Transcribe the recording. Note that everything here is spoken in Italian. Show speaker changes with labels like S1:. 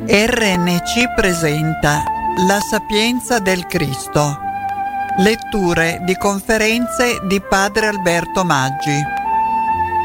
S1: RNC presenta La Sapienza del Cristo. Letture di conferenze di Padre Alberto Maggi.